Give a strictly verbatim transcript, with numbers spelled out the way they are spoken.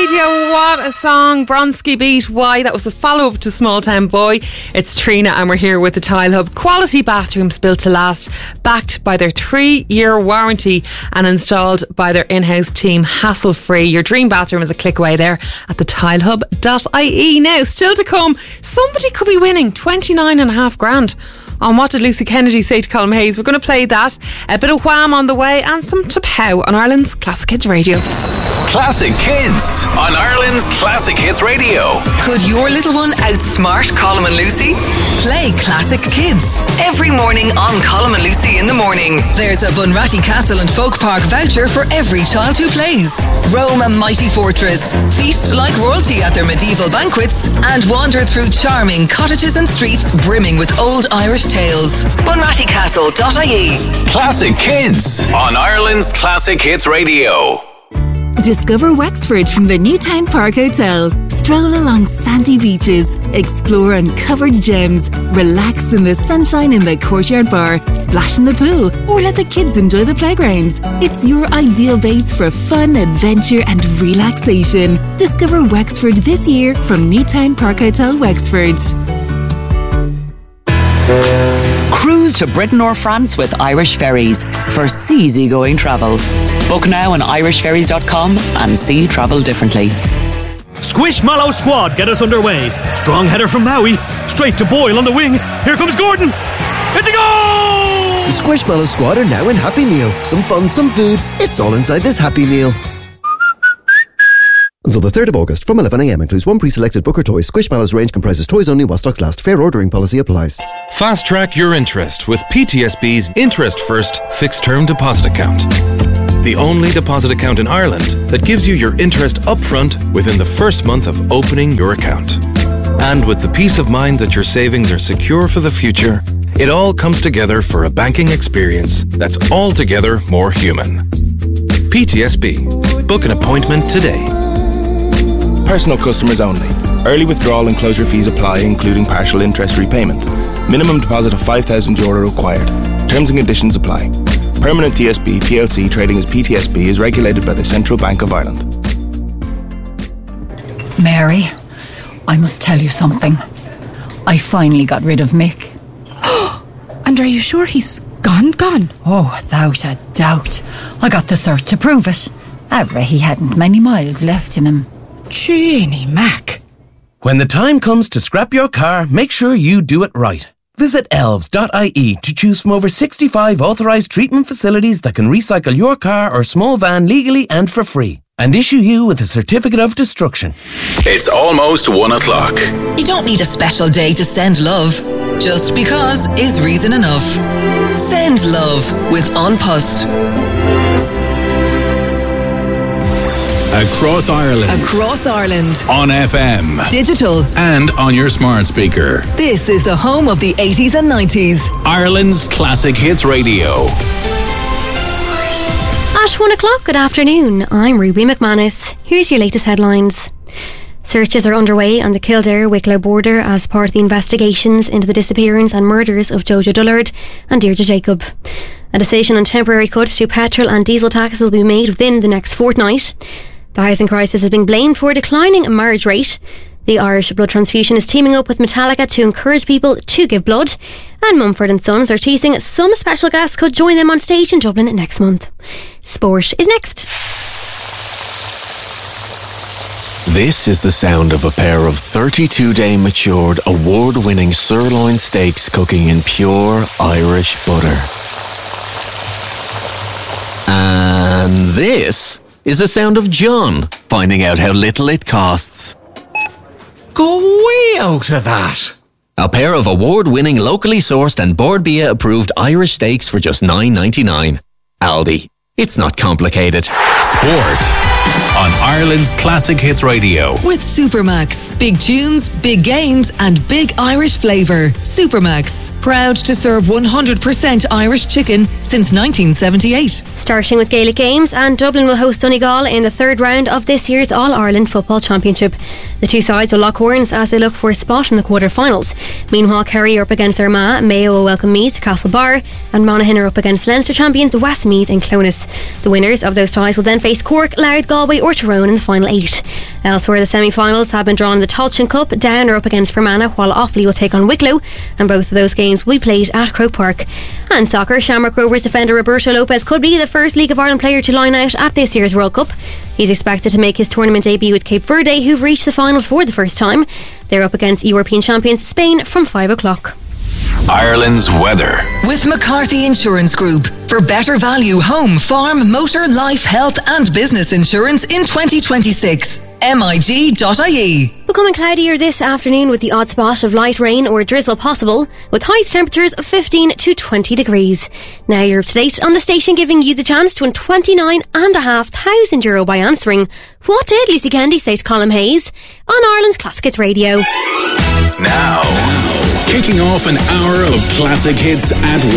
Radio. What a song. Bronski Beat. Why? That was a follow-up to Small Town Boy. It's Trina and we're here with the Tile Hub. Quality bathrooms built to last, backed by their three-year warranty and installed by their in-house team, hassle-free. Your dream bathroom is a click away there at the tile hub dot I E. Now, still to come, somebody could be winning twenty-nine and a half grand. On What Did Lucy Kennedy Say to Colm Hayes? We're going to play that. A bit of Wham on the way and some T'Pow on Ireland's Classic Hits Radio. Classic Hits on Ireland's Classic Hits Radio. Could your little one outsmart Colm and Lucy? Play Classic Kids every morning on Colm and Lucy in the morning. There's a Bunratty Castle and Folk Park voucher for every child who plays. Roam a mighty fortress, feast like royalty at their medieval banquets, and wander through charming cottages and streets brimming with old Irish tales. Bunratty Castle dot I E. Classic Kids on Ireland's Classic Hits Radio. Discover Wexford from the Newtown Park Hotel. Stroll along sandy beaches, explore uncovered gems, relax in the sunshine in the courtyard bar, splash in the pool, or let the kids enjoy the playgrounds. It's your ideal base for fun, adventure and relaxation. Discover Wexford this year from Newtown Park Hotel, Wexford. Cruise to Britain or France with Irish Ferries for easy-going travel. Book now on irish ferries dot com and see travel differently. Squishmallow squad get us underway. Strong header from Maui, straight to Boyle on the wing. Here comes Gordon. It's a goal! The Squishmallow squad are now in Happy Meal. Some fun, some food. It's all inside this Happy Meal. Until the third of August, from eleven a m, includes one pre-selected Booker toy. Squishmallow's range comprises toys only while stocks last. Fair ordering policy applies. Fast track your interest with P T S B's Interest First Fixed Term Deposit Account. The only deposit account in Ireland that gives you your interest upfront within the first month of opening your account. And with the peace of mind that your savings are secure for the future, it all comes together for a banking experience that's altogether more human. P T S B. Book an appointment today. Personal customers only. Early withdrawal and closure fees apply, including partial interest repayment. Minimum deposit of five thousand euro required. Terms and conditions apply. Permanent T S B P L C trading as P T S B is regulated by the Central Bank of Ireland. Mary, I must tell you something. I finally got rid of Mick. And are you sure he's gone, gone? Oh, without a doubt. I got the cert to prove it. However, he hadn't many miles left in him. Jeannie Mac. When the time comes to scrap your car, make sure you do it right. Visit elves dot I E to choose from over sixty-five authorised treatment facilities that can recycle your car or small van legally and for free, and issue you with a certificate of destruction. It's almost one o'clock. You don't need a special day to send love. Just because is reason enough. Send love with An Post. Across Ireland. Across Ireland. On F M. Digital. And on your smart speaker. This is the home of the eighties and nineties. Ireland's Classic Hits Radio. At one o'clock, good afternoon. I'm Ruby McManus. Here's your latest headlines. Searches are underway on the Kildare-Wicklow border as part of the investigations into the disappearance and murders of Jojo Dullard and Deirdre Jacob. A decision on temporary cuts to petrol and diesel tax will be made within the next fortnight. The housing crisis has been blamed for a declining marriage rate. The Irish Blood Transfusion is teaming up with Metallica to encourage people to give blood. And Mumford and Sons are teasing some special guests could join them on stage in Dublin next month. Sport is next. This is the sound of a pair of thirty-two day matured, award-winning sirloin steaks cooking in pure Irish butter. And this is the sound of John finding out how little it costs. Go way out of that! A pair of award-winning, locally sourced and Board Bia approved Irish steaks for just nine ninety-nine. Aldi. It's not complicated. Sport on Ireland's Classic Hits Radio. With Supermax. Big tunes, big games and big Irish flavour. Supermax. Proud to serve one hundred percent Irish chicken since nineteen seventy-eight. Starting with Gaelic games, and Dublin will host Donegal in the third round of this year's All-Ireland Football Championship. The two sides will lock horns as they look for a spot in the quarter-finals. Meanwhile, Kerry are up against Armagh, Mayo will welcome Meath, Castlebar, and Monaghan are up against Leinster champions Westmeath and Clones. The winners of those ties will then face Cork, Louth, Galway or Tyrone in the final eight. Elsewhere, the semi-finals have been drawn in the Tailteann Cup. Down are up against Fermanagh, while Offaly will take on Wicklow, and both of those games will be played at Croke Park. And soccer, Shamrock Rovers defender Roberto Lopez could be the first League of Ireland player to line out at this year's World Cup. He's expected to make his tournament debut with Cape Verde, who've reached the finals for the first time. They're up against European champions Spain from five o'clock. Ireland's weather. With McCarthy Insurance Group. For better value home, farm, motor, life, health and business insurance in twenty twenty-six. M I G dot I E. Becoming cloudier this afternoon with the odd spot of light rain or drizzle possible, with highest temperatures of fifteen to twenty degrees. Now you're up to date on the station, giving you the chance to win twenty-nine and a half thousand euro by answering "What did Lucy Kennedy say to Colin Hayes?" on Ireland's Classic Hits Radio. Now, kicking off an hour of classic hits at